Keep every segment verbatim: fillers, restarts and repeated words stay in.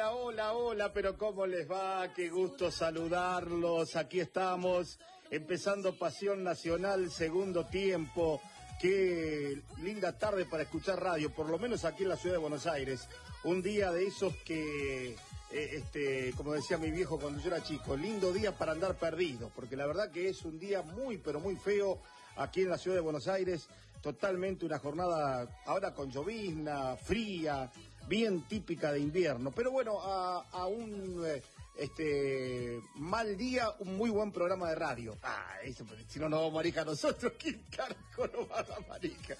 Hola, hola, hola, pero ¿cómo les va? Qué gusto saludarlos. Aquí estamos, empezando Pasión Nacional, segundo tiempo. Qué linda tarde para escuchar radio, por lo menos aquí en la ciudad de Buenos Aires. Un día de esos que, eh, este, como decía mi viejo cuando yo era chico, lindo día para andar perdido, porque la verdad que es un día muy, pero muy feo aquí en la ciudad de Buenos Aires. Totalmente una jornada ahora con llovizna, fría, bien típica de invierno. Pero bueno, a, a un eh, este mal día, un muy buen programa de radio. Ah, eso, si no nos vamos a marica nosotros, ¿quién carajo nos va a dar marica?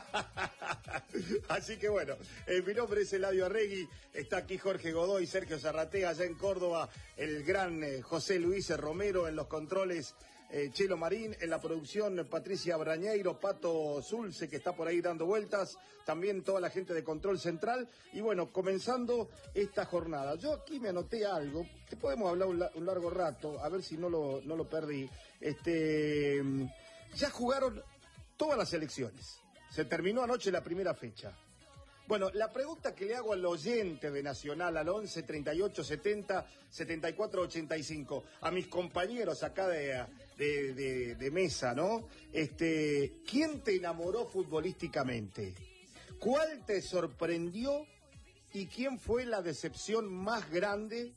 Así que bueno, eh, mi nombre es Eladio Arregui, está aquí Jorge Godoy, Sergio Zarratea, allá en Córdoba, el gran eh, José Luis Romero en los controles. Eh, Chelo Marín, en la producción Patricia Brañeiro, Pato Zulce, que está por ahí dando vueltas, también toda la gente de Control Central, y bueno, comenzando esta jornada. Yo aquí me anoté algo, que podemos hablar un, la, un largo rato, a ver si no lo, no lo perdí. Este, ya jugaron todas las elecciones, se terminó anoche la primera fecha. Bueno, la pregunta que le hago al oyente de Nacional al once, treinta y ocho, setenta, setenta y cuatro, ochenta y cinco, a mis compañeros acá de, de, de, de mesa, ¿no? Este, ¿quién te enamoró futbolísticamente? ¿Cuál te sorprendió? ¿Y quién fue la decepción más grande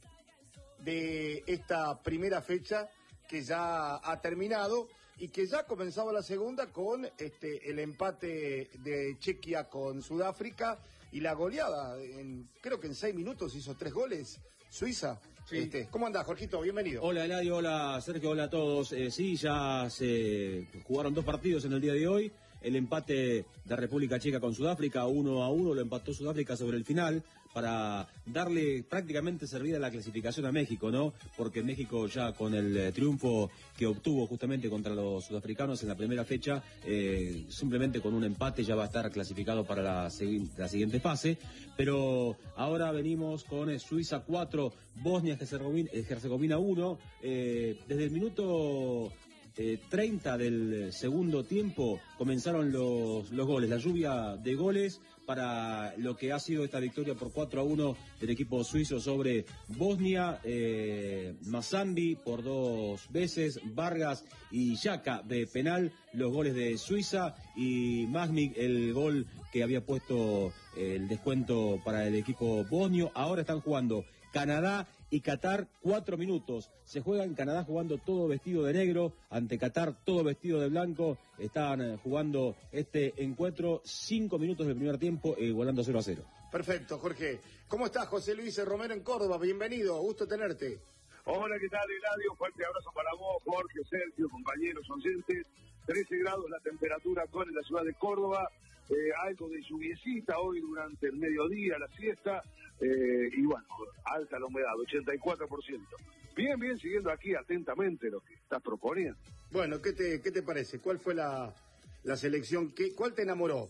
de esta primera fecha que ya ha terminado y que ya ha comenzado la segunda con este el empate de Chequia con Sudáfrica y la goleada, en, creo que en seis minutos hizo tres goles Suiza? Sí. Este, ¿cómo andás, Jorgito? Bienvenido. Hola, Eladio, hola, Sergio, hola a todos. Eh, sí, ya se jugaron dos partidos en el día de hoy. El empate de República Checa con Sudáfrica, uno a uno, lo empató Sudáfrica sobre el final para darle prácticamente servida la clasificación a México, ¿no? Porque México ya con el eh, triunfo que obtuvo justamente contra los sudafricanos en la primera fecha, eh, simplemente con un empate ya va a estar clasificado para la, segui- la siguiente fase. Pero ahora venimos con eh, Suiza cuatro, Bosnia-Herzegovina uno. Eh, desde el minuto Eh, treinta del segundo tiempo comenzaron los, los goles, la lluvia de goles para lo que ha sido esta victoria por cuatro a uno del equipo suizo sobre Bosnia. eh, Mazambi por dos veces, Vargas y Xhaka de penal, los goles de Suiza, y Magnik el gol que había puesto eh, el descuento para el equipo bosnio. Ahora están jugando Canadá y Qatar, cuatro minutos. Se juega en Canadá jugando todo vestido de negro, ante Qatar todo vestido de blanco. Están eh, jugando este encuentro, cinco minutos del primer tiempo, eh, igualando cero a cero. Perfecto, Jorge. ¿Cómo estás, José Luis Romero en Córdoba? Bienvenido, gusto tenerte. Hola, ¿qué tal, Eladio? Fuerte abrazo para vos, Jorge, Sergio, compañeros oyentes. trece grados la temperatura actual en la ciudad de Córdoba. Eh, algo de lluviecita hoy durante el mediodía, la siesta, eh, y bueno, alta la humedad, ochenta y cuatro por ciento. Bien, bien, siguiendo aquí atentamente lo que estás proponiendo. Bueno, ¿qué te, qué te parece? ¿Cuál fue la, la selección? ¿Qué, ¿Cuál te enamoró?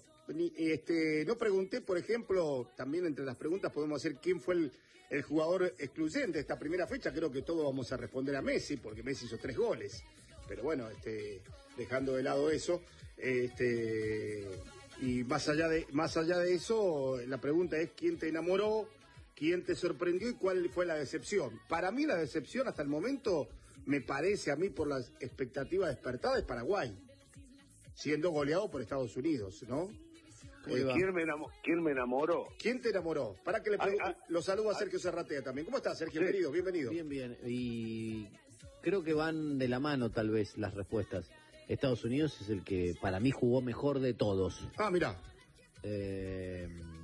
Este, no pregunté, por ejemplo, también entre las preguntas podemos hacer quién fue el, el jugador excluyente de esta primera fecha. Creo que todos vamos a responder a Messi, porque Messi hizo tres goles. Pero bueno, este, dejando de lado eso, este, y más allá de, más allá de eso, la pregunta es quién te enamoró, quién te sorprendió y cuál fue la decepción. Para mí la decepción hasta el momento, me parece a mí por las expectativas despertadas, es Paraguay, siendo goleado por Estados Unidos, ¿no? Eh, ¿Quién, me enamoró? ¿Quién me enamoró? ¿Quién te enamoró? Para que le pregunte, ah, ah, lo saludo a ah, Sergio Zarratea también. ¿Cómo estás, Sergio? Sí. Querido, bienvenido. Bien, bien. Y creo que van de la mano tal vez las respuestas. Estados Unidos es el que para mí jugó mejor de todos. Ah, mirá. Eh,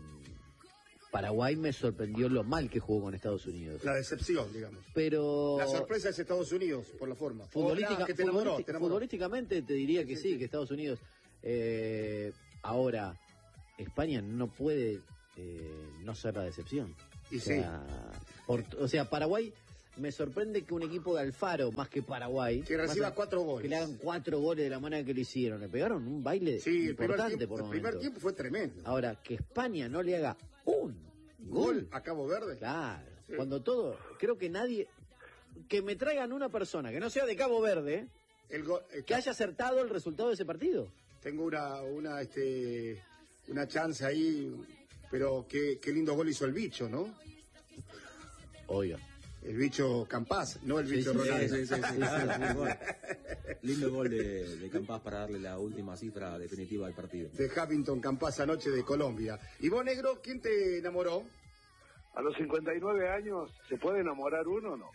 Paraguay me sorprendió lo mal que jugó con Estados Unidos. La decepción, digamos. Pero la sorpresa es Estados Unidos, por la forma. Futbolística, que te enamoró, futbolística, te enamoró. Futbolísticamente te diría que sí, sí, sí. que Estados Unidos. Eh, ahora, España no puede eh, no ser la decepción. Y o sea, sí. Por, o sea, Paraguay, me sorprende que un equipo de Alfaro, más que Paraguay, que reciba cuatro goles, que le hagan cuatro goles de la manera que le hicieron. Le pegaron un baile sí, importante el por el momento. primer tiempo fue tremendo. Ahora, que España no le haga un gol, gol a Cabo Verde. Claro, sí. Cuando todo, creo que nadie, que me traigan una persona que no sea de Cabo Verde, el go, el, que haya acertado el resultado de ese partido. Tengo una, una, este, una chance ahí, pero qué, qué lindo gol hizo el bicho, ¿no? Obvio. El bicho Campás, no el bicho Sí, sí, Ronaldo. Sí, sí, sí, sí, sí, gol. Lindo gol de, de Campás para darle la última cifra definitiva al partido. De Hamilton Campás anoche de Colombia. Y vos, negro, ¿quién te enamoró? A los cincuenta y nueve años, ¿se puede enamorar uno o no?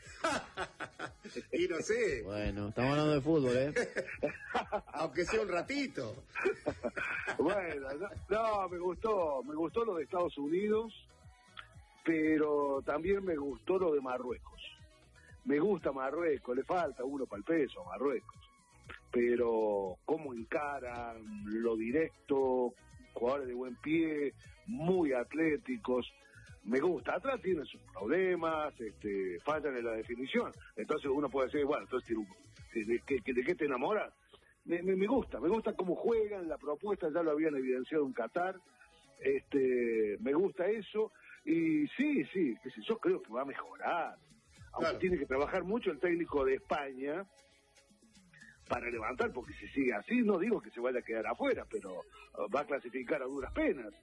Y no sé, Bueno, estamos hablando de fútbol, ¿eh? aunque sea un ratito. Bueno, no, no, me gustó, me gustó lo de Estados Unidos, pero también me gustó lo de Marruecos. Me gusta Marruecos, le falta uno para el peso a Marruecos, pero cómo encaran, lo directo, jugadores de buen pie, muy atléticos. Me gusta, atrás tienen sus problemas, este, fallan en la definición. Entonces uno puede decir, bueno, entonces tiene un- ¿de, qué, de qué te enamoras? Me, me, me gusta, me gusta cómo juegan, la propuesta ya lo habían evidenciado en Qatar. Este, me gusta eso. Y sí, sí, qué sé yo, creo que va a mejorar. Aunque Claro. tiene que trabajar mucho el técnico de España para levantar, porque si sigue así, no digo que se vaya a quedar afuera, pero uh, va a clasificar a duras penas.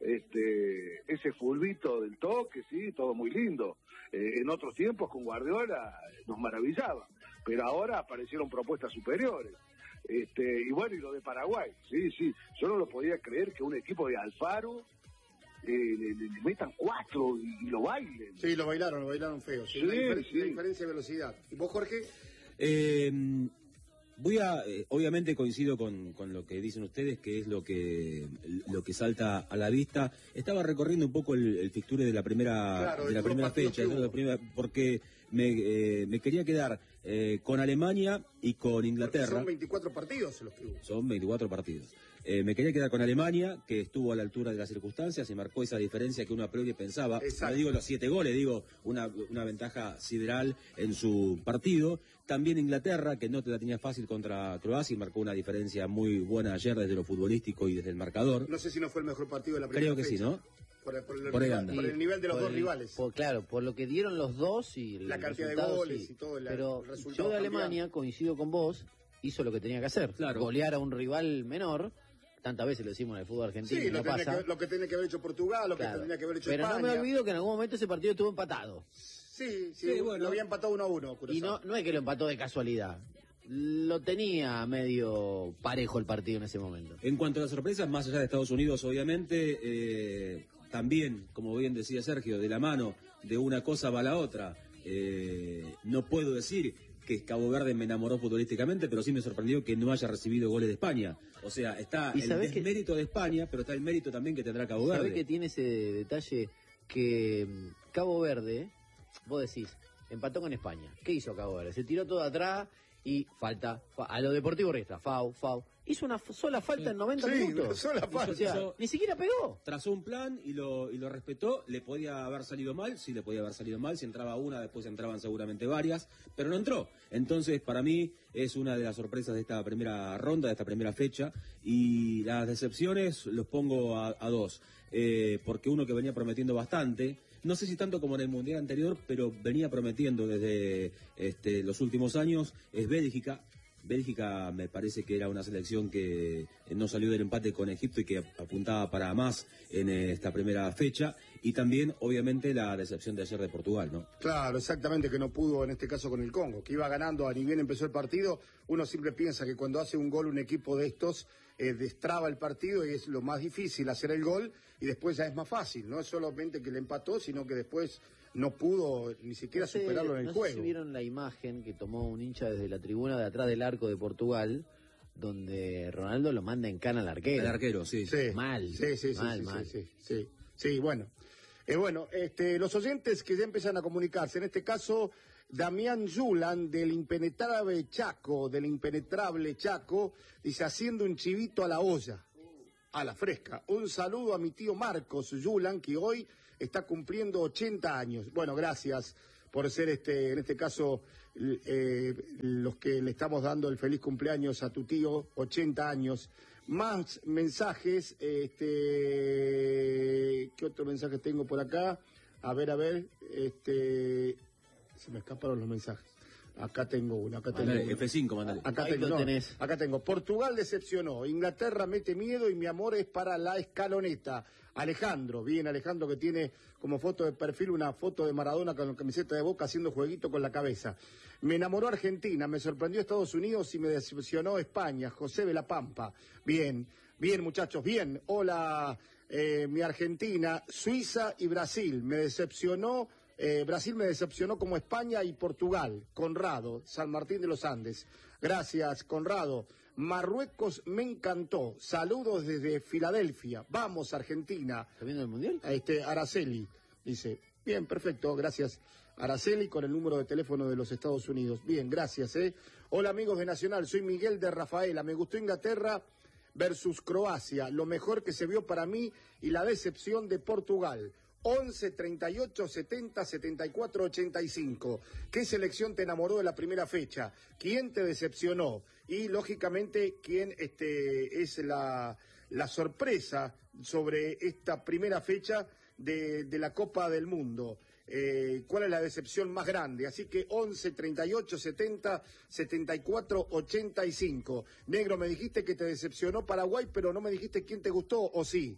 Este, ese fulbito del toque, sí, todo muy lindo. Eh, en otros tiempos con Guardiola nos maravillaba, pero ahora aparecieron propuestas superiores. Este, y bueno, y lo de Paraguay, sí, sí, yo no lo podía creer que un equipo de Alfaro eh, le, le- le metan cuatro y, y lo bailen. Sí, lo bailaron, lo bailaron feo. Sí, Sí, la, difer- sí. la diferencia de velocidad. ¿Y vos, Jorge? Eh, voy a, eh, obviamente coincido con, con lo que dicen ustedes, que es lo que lo que salta a la vista. Estaba recorriendo un poco el, el fixture de la primera Claro, de de la todos primera los partidos fecha, que de hubo. la primera- porque me, eh, me quería quedar eh, con Alemania y con Porque Inglaterra. son veinticuatro partidos los que hubo. Son veinticuatro partidos. Eh, me quería quedar con Alemania, que estuvo a la altura de las circunstancias y marcó esa diferencia que uno a priori pensaba. Exacto. No digo los siete goles, digo una, una ventaja sideral en su partido. También Inglaterra, que no te la tenía fácil contra Croacia y marcó una diferencia muy buena ayer desde lo futbolístico y desde el marcador. No sé si no fue el mejor partido de la primera Creo que sí, fecha. ¿no? Por, el- por el, Por ahí nivel, anda. por el nivel de los Por dos el- rivales. por- claro, por lo que dieron los dos y el La cantidad de resultado, goles sí. y todo el- Pero el resultado yo de cambiado. Alemania, coincido con vos, hizo lo que tenía que hacer. Claro. Golear a un rival menor. Tantas veces lo decimos en el fútbol argentino Sí, y lo, no tenía pasa. que, lo que tenía que haber hecho Portugal, lo Claro. que tenía que haber hecho Pero España. no me olvido que en algún momento ese partido estuvo empatado. Sí, sí, Sí, bueno. lo había empatado uno a uno. Y no, no es que lo empató de casualidad. Lo tenía medio parejo el partido en ese momento. En cuanto a las sorpresas, más allá de Estados Unidos, obviamente, eh, también, como bien decía Sergio, de la mano de una cosa va la otra. Eh, no puedo decir que Cabo Verde me enamoró futbolísticamente, pero sí me sorprendió que no haya recibido goles de España. O sea, está ¿Y el sabés que- desmérito de España, pero está el mérito también que tendrá Cabo Verde. ¿Sabés que tiene ese detalle que mm, Cabo Verde, vos decís, empató con España? ¿Qué hizo Cabo Verde? Se tiró todo atrás y falta, fa- a lo Deportivo Riestra, fau, fau. Hizo una f- sola falta en noventa Sí, minutos. sola falta. O sea, Hizo- ni siquiera pegó. Trazó un plan y lo, y lo respetó. Le podía haber salido mal, sí le podía haber salido mal. Si entraba una, después entraban seguramente varias, pero no entró. Entonces, para mí, es una de las sorpresas de esta primera ronda, de esta primera fecha. Y las decepciones los pongo a, a dos. Eh, porque uno que venía prometiendo bastante, no sé si tanto como en el Mundial anterior, pero venía prometiendo desde este, los últimos años, es Bélgica. Bélgica me parece que era una selección que no salió del empate con Egipto y que apuntaba para más en esta primera fecha. Y también, obviamente, la decepción de ayer de Portugal, ¿no? Claro, exactamente, que no pudo en este caso con el Congo, que iba ganando, a ni bien empezó el partido, uno siempre piensa que cuando hace un gol un equipo de estos, eh, destraba el partido y es lo más difícil hacer el gol y después ya es más fácil, no es solamente que le empató, sino que después no pudo ni siquiera No sé- superarlo en el no juego. sé si vieron la imagen que tomó un hincha desde la tribuna de atrás del arco de Portugal, donde Ronaldo lo manda en cana al arquero. El arquero, sí. Sí. Mal, Sí, sí, sí, mal, sí, mal. sí, sí, sí, sí, bueno. Eh, bueno, este, los oyentes que ya empiezan a comunicarse, en este caso, Damián Yulan, del impenetrable Chaco, del impenetrable Chaco, dice, haciendo un chivito a la olla, a la fresca. Un saludo a mi tío Marcos Yulan, que hoy está cumpliendo ochenta años. Bueno, gracias por ser, este, en este caso, l- eh, los que le estamos dando el feliz cumpleaños a tu tío, ochenta años. Más mensajes, este, ¿qué otro mensaje tengo por acá? A ver, a ver, este, se me escaparon los mensajes. Acá tengo una, acá tengo Mandale, una. F cinco, mandale. Acá Ahí tengo, lo no, tenés. acá tengo. Portugal decepcionó, Inglaterra mete miedo y mi amor es para la escaloneta. Alejandro, bien Alejandro, que tiene como foto de perfil una foto de Maradona con la camiseta de Boca haciendo jueguito con la cabeza. Me enamoró Argentina, me sorprendió Estados Unidos y me decepcionó España. José de la Pampa. Bien, bien muchachos, bien. Hola, eh, mi Argentina, Suiza y Brasil. Me decepcionó, eh, Brasil me decepcionó como España y Portugal. Conrado, San Martín de los Andes. Gracias, Conrado. Marruecos me encantó. Saludos desde Filadelfia. Vamos, Argentina. ¿Está viendo el Mundial? Este, Araceli dice, bien, perfecto, gracias. Araceli con el número de teléfono de los Estados Unidos. Bien, gracias, ¿eh? Hola, amigos de Nacional, soy Miguel de Rafaela. Me gustó Inglaterra versus Croacia, lo mejor que se vio para mí y la decepción de Portugal. once, treinta y ocho, setenta, setenta y cuatro, ochenta y cinco. ¿Qué selección te enamoró de la primera fecha? ¿Quién te decepcionó? Y, lógicamente, ¿quién este, es la, la sorpresa sobre esta primera fecha de, de la Copa del Mundo? Eh, ¿Cuál es la decepción más grande? Así que once, treinta y ocho, setenta, setenta y cuatro, ochenta y cinco. Negro, me dijiste que te decepcionó Paraguay, pero no me dijiste quién te gustó, ¿o sí?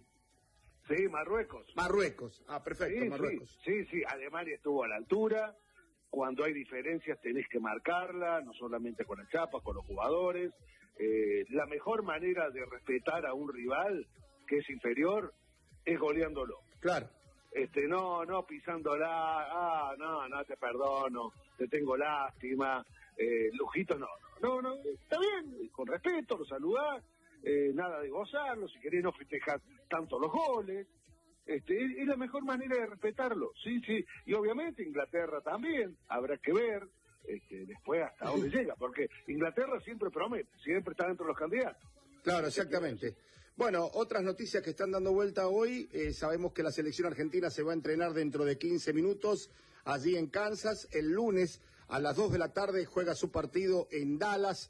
Sí, Marruecos. Marruecos. Ah, perfecto, Sí, Marruecos. sí, sí, sí, Alemania estuvo a la altura. Cuando hay diferencias tenés que marcarla, no solamente con el Chapa, con los jugadores. Eh, la mejor manera de respetar a un rival que es inferior es goleándolo. Claro. Este, no, no pisándola, ah, no, no te perdono, te tengo lástima, eh, Lujito, no, no, no, está bien, con respeto, lo saludás, eh, nada de gozarlo, si querés no festejar tanto los goles, este, es, es la mejor manera de respetarlo, sí, sí, y obviamente Inglaterra también, habrá que ver, este, después hasta dónde llega, porque Inglaterra siempre promete, siempre está dentro de los candidatos. Claro, exactamente. Bueno, otras noticias que están dando vuelta hoy, eh, sabemos que la selección argentina se va a entrenar dentro de quince minutos allí en Kansas. El lunes a las dos de la tarde juega su partido en Dallas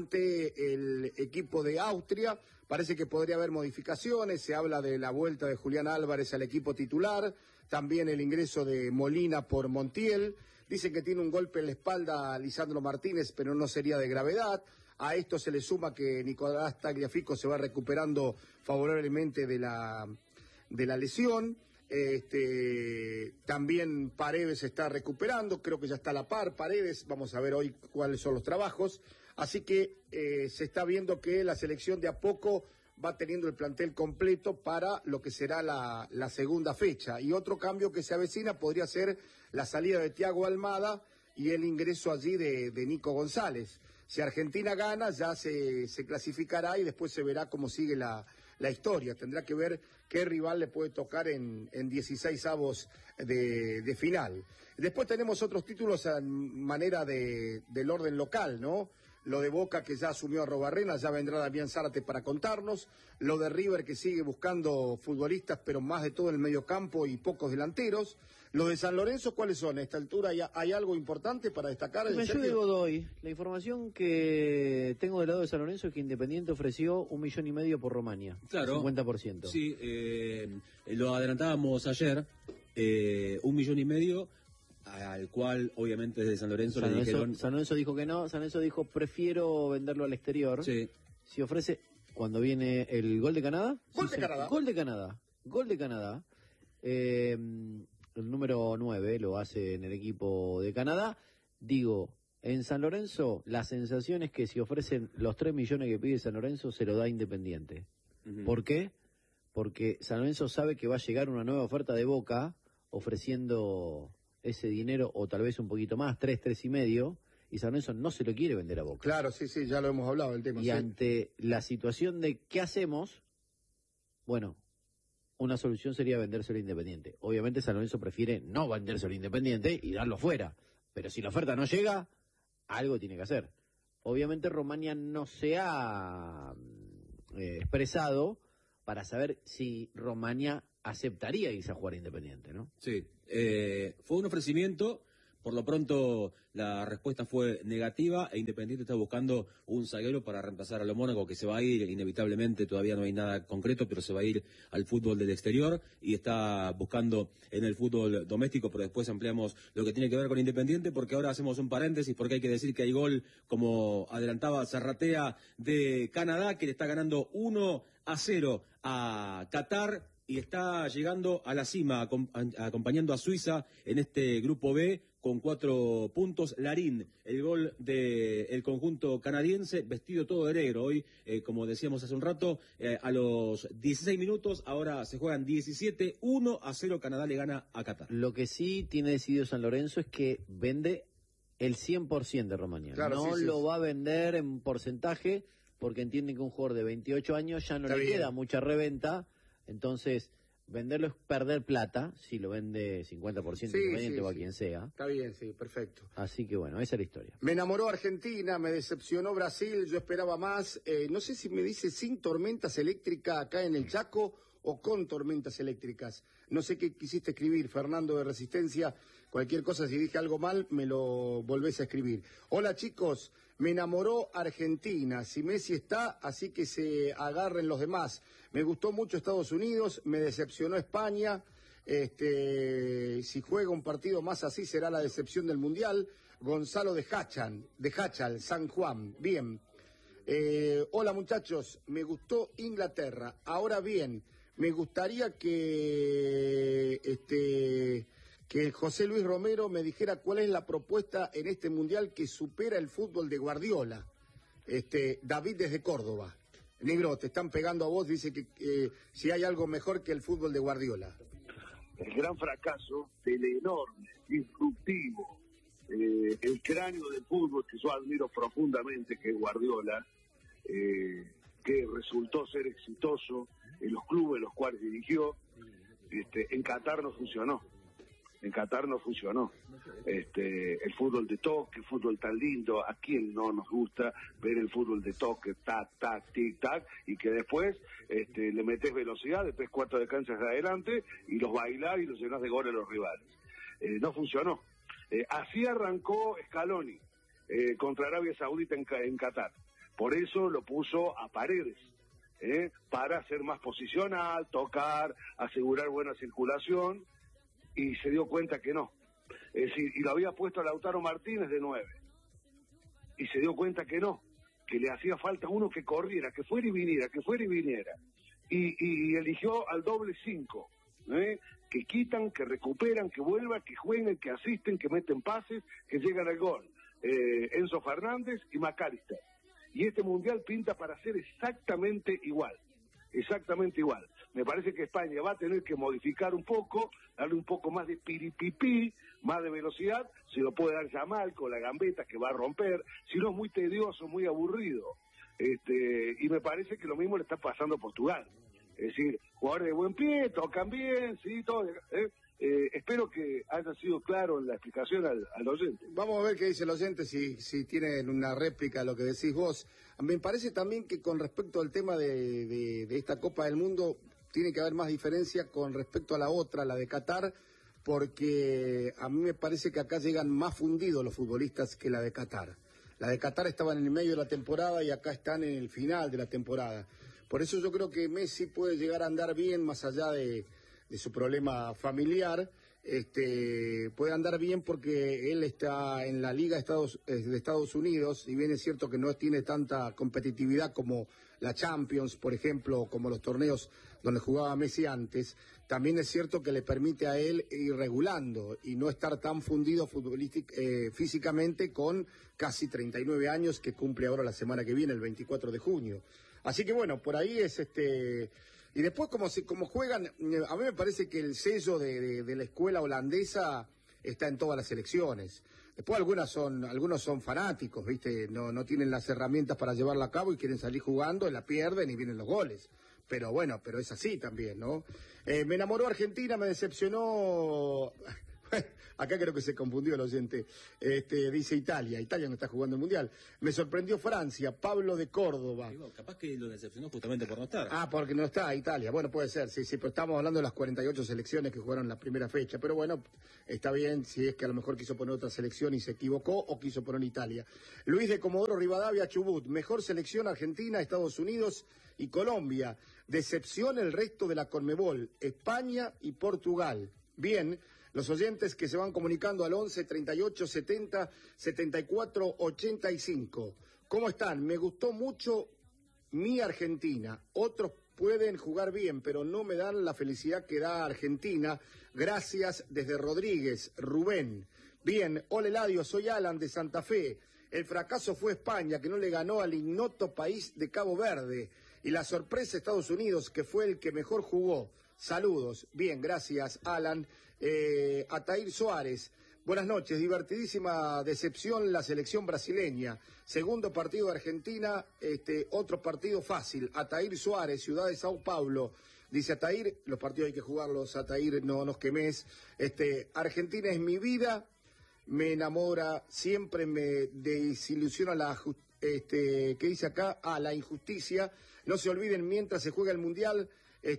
ante el equipo de Austria. Parece que podría haber modificaciones, se habla de la vuelta de Julián Álvarez al equipo titular, también el ingreso de Molina por Montiel. Dicen que tiene un golpe en la espalda a Lisandro Martínez, pero no sería de gravedad. A esto se le suma que Nicolás Tagliafico se va recuperando favorablemente de la, de la lesión. Este, también Paredes se está recuperando, creo que ya está a la par Paredes, vamos a ver hoy cuáles son los trabajos. Así que eh, se está viendo que la selección de a poco va teniendo el plantel completo para lo que será la, la segunda fecha. Y otro cambio que se avecina podría ser la salida de Thiago Almada y el ingreso allí de, de Nico González. Si Argentina gana, ya se, se clasificará y después se verá cómo sigue la, la historia. Tendrá que ver qué rival le puede tocar en, en dieciséis avos de, de final. Después tenemos otros títulos en manera de, del orden local, ¿no? Lo de Boca, que ya asumió a Robarrena, ya vendrá Damián Zárate para contarnos. Lo de River, que sigue buscando futbolistas, pero más de todo en el medio campo y pocos delanteros. Lo de San Lorenzo, ¿cuáles son? A esta altura hay, hay algo importante para destacar. Me ayude Godoy. La información que tengo del lado de San Lorenzo es que Independiente ofreció un millón y medio por Romania. Claro. cincuenta por ciento. Sí, eh, lo adelantábamos ayer, eh, un millón y medio, al cual obviamente desde San Lorenzo San le Lorenzo, dijeron... San Lorenzo dijo que no, San Lorenzo dijo prefiero venderlo al exterior. Sí. Si ofrece, cuando viene el gol de Canadá. Gol sí, de se- Canadá. Gol de Canadá. Gol de Canadá. Eh, el número nueve lo hace en el equipo de Canadá. Digo, en San Lorenzo la sensación es que si ofrecen los tres millones que pide San Lorenzo se lo da Independiente. Ujú. ¿Por qué? Porque San Lorenzo sabe que va a llegar una nueva oferta de Boca ofreciendo ese dinero o tal vez un poquito más, tres, tres y medio, y San Lorenzo no se lo quiere vender a Boca. Claro, sí, sí, ya lo hemos hablado el tema. Y sí. ante la situación de ¿qué hacemos? Bueno, una solución sería vendérselo a Independiente. Obviamente San Lorenzo prefiere no vendérselo a Independiente y darlo fuera. Pero si la oferta no llega, algo tiene que hacer. Obviamente Romania no se ha eh, expresado para saber si Romania aceptaría irse a jugar a Independiente, ¿no? Sí, eh, fue un ofrecimiento Por lo pronto, la respuesta fue negativa e Independiente está buscando un zaguero para reemplazar a lo Mónaco, que se va a ir inevitablemente, todavía no hay nada concreto, pero se va a ir al fútbol del exterior y está buscando en el fútbol doméstico, pero después ampliamos lo que tiene que ver con Independiente, porque ahora hacemos un paréntesis, porque hay que decir que hay gol, como adelantaba Zarratea, de Canadá, que le está ganando uno a cero a Qatar y está llegando a la cima, acompañando a Suiza en este grupo B con cuatro puntos. Larín, el gol del conjunto canadiense, vestido todo de negro. Hoy, eh, como decíamos hace un rato, eh, a los dieciséis minutos, ahora se juegan diecisiete, uno a cero, Canadá le gana a Qatar. Lo que sí tiene decidido San Lorenzo es que vende el cien por ciento de Romagnoli. Claro, no sí, sí, lo sí. va a vender en porcentaje, porque entienden que un jugador de veintiocho años ya no Está le bien. queda mucha reventa. Entonces, venderlo es perder plata, si lo vende cincuenta por ciento sí, Independiente sí, o a sí. quien sea. Está bien, sí, perfecto. Así que bueno, esa es la historia. Me enamoró Argentina, me decepcionó Brasil, yo esperaba más. Eh, no sé si me dice sin tormentas eléctricas acá en el Chaco o con tormentas eléctricas. No sé qué quisiste escribir, Fernando de Resistencia. Cualquier cosa, si dije algo mal, me lo volvés a escribir. Hola chicos, me enamoró Argentina. Si Messi está, así que se agarren los demás. Me gustó mucho Estados Unidos, me decepcionó España. Este, si juega un partido más así, será la decepción del Mundial. Gonzalo de Hachal, de Hachal, San Juan. Bien. Eh, hola muchachos, me gustó Inglaterra. Ahora bien, me gustaría que este que José Luis Romero me dijera cuál es la propuesta en este Mundial que supera el fútbol de Guardiola. Este, David desde Córdoba. Negro, te están pegando a vos, dice que eh, si hay algo mejor que el fútbol de Guardiola. El gran fracaso del enorme, disruptivo, eh, el cráneo del fútbol que yo admiro profundamente, que es Guardiola, eh, que resultó ser exitoso en los clubes en los cuales dirigió. Este, en Qatar no funcionó. En Qatar no funcionó. Este, el fútbol de toque, el fútbol tan lindo, a quién no nos gusta ver el fútbol de toque, tac, tac, tic, tac, y que después este, le metes velocidad de tres cuartos de cancha hacia adelante y los bailás y los llenás de goles a los rivales. Eh, no funcionó. Eh, así arrancó Scaloni eh, contra Arabia Saudita en, en Qatar. Por eso lo puso a Paredes. Eh, para ser más posicional, tocar, asegurar buena circulación, y se dio cuenta que no. Es decir, y lo había puesto a Lautaro Martínez de nueve. Y se dio cuenta que no, que le hacía falta uno que corriera, que fuera y viniera, que fuera y viniera. Y, y, y eligió al doble cinco, ¿eh? Que quitan, que recuperan, que vuelvan, que jueguen, que asisten, que meten pases, que llegan al gol. Eh, Enzo Fernández y McAllister. Y este Mundial pinta para ser exactamente igual. Exactamente igual. Me parece que España va a tener que modificar un poco, darle un poco más de piripipí, más de velocidad, si lo puede dar Yamal con la gambeta que va a romper, si no es muy tedioso, muy aburrido. Este, y me parece que lo mismo le está pasando a Portugal. Es decir, jugadores de buen pie, tocan bien, sí, todo. ¿eh? Eh, espero que haya sido claro en la explicación al, al oyente. Vamos a ver qué dice el oyente, si, si tienen una réplica a lo que decís vos. Me parece también que con respecto al tema de, de, de esta Copa del Mundo, tiene que haber más diferencia con respecto a la otra, la de Qatar, porque a mí me parece que acá llegan más fundidos los futbolistas que la de Qatar. La de Qatar estaban en el medio de la temporada y acá están en el final de la temporada. Por eso yo creo que Messi puede llegar a andar bien más allá de... de su problema familiar, este, puede andar bien porque él está en la Liga de Estados, de Estados Unidos, y bien es cierto que no tiene tanta competitividad como la Champions, por ejemplo, como los torneos donde jugaba Messi antes, también es cierto que le permite a él ir regulando y no estar tan fundido futbolístic, eh, físicamente con casi treinta y nueve años que cumple ahora la semana que viene, el veinticuatro de junio. Así que bueno, por ahí es este... Y después, como, se, como juegan, a mí me parece que el sello de, de, de la escuela holandesa está en todas las selecciones. Después algunas son, algunos son fanáticos, ¿viste? No, no tienen las herramientas para llevarla a cabo y quieren salir jugando, la pierden y vienen los goles. Pero bueno, pero es así también, ¿no? Eh, me enamoró Argentina, me decepcionó... Acá creo que se confundió el oyente. Este, dice Italia. Italia no está jugando el Mundial. Me sorprendió Francia. Pablo de Córdoba. Digo, capaz que lo decepcionó justamente por no estar. Ah, porque no está Italia. Bueno, puede ser, sí, sí, pero estamos hablando de las cuarenta y ocho selecciones que jugaron la primera fecha. Pero bueno, está bien si es que a lo mejor quiso poner otra selección y se equivocó o quiso poner Italia. Luis de Comodoro Rivadavia, Chubut. Mejor selección Argentina, Estados Unidos y Colombia. Decepción el resto de la Conmebol, España y Portugal. Bien, los oyentes que se van comunicando al once, treinta y ocho, setenta, setenta y cuatro, ochenta y cinco. ¿Cómo están? Me gustó mucho mi Argentina. Otros pueden jugar bien, pero no me dan la felicidad que da Argentina. Gracias desde Rodríguez, Rubén. Bien, hola Eladio, soy Alan de Santa Fe. El fracaso fue España, que no le ganó al ignoto país de Cabo Verde. Y la sorpresa Estados Unidos, que fue el que mejor jugó. Saludos. Bien, gracias, Alan. Eh, Atair Suárez. Buenas noches. Divertidísima decepción la selección brasileña. Segundo partido de Argentina, este, otro partido fácil. Atair Suárez, Ciudad de Sao Paulo. Dice Atair, los partidos hay que jugarlos, Atair, no nos quemes. Este, Argentina es mi vida, me enamora, siempre me desilusiona la justicia. Este, ¿qué dice acá? Ah, la injusticia. No se olviden mientras se juega el Mundial,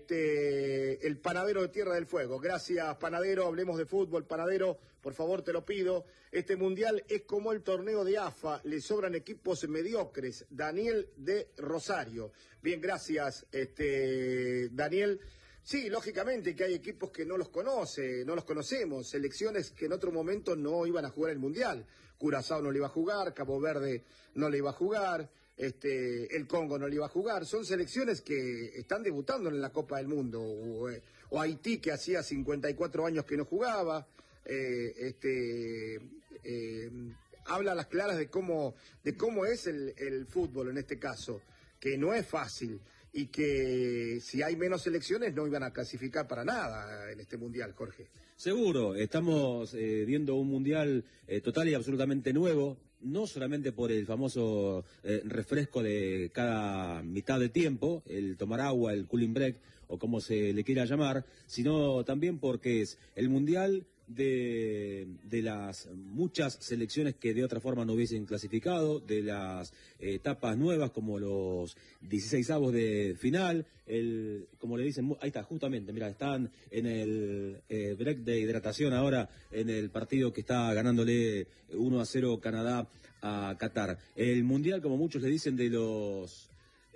este, el Panadero de Tierra del Fuego. Gracias, Panadero, hablemos de fútbol. Panadero, por favor, te lo pido. Este Mundial es como el torneo de A F A, le sobran equipos mediocres. Daniel de Rosario. Bien, gracias, este, Daniel. Sí, lógicamente que hay equipos que no los conoce, no los conocemos, selecciones que en otro momento no iban a jugar el Mundial. Curazao no le iba a jugar, Cabo Verde no le iba a jugar, este, el Congo no le iba a jugar. Son selecciones que están debutando en la Copa del Mundo. O, eh, o Haití, que hacía cincuenta y cuatro años que no jugaba. Eh, este, eh, habla a las claras de cómo, de cómo es el, el fútbol en este caso, que no es fácil. Y que si hay menos selecciones no iban a clasificar para nada en este Mundial, Jorge. Seguro, estamos eh, viendo un Mundial eh, total y absolutamente nuevo, no solamente por el famoso eh, refresco de cada mitad de tiempo, el tomar agua, el cooling break, o como se le quiera llamar, sino también porque es el Mundial de, de las muchas selecciones que de otra forma no hubiesen clasificado, de las eh, etapas nuevas como los dieciseisavos de final, el, como le dicen, ahí está, justamente, mira, están en el eh, break de hidratación ahora en el partido que está ganándole uno a cero Canadá a Qatar. El Mundial, como muchos le dicen, de los...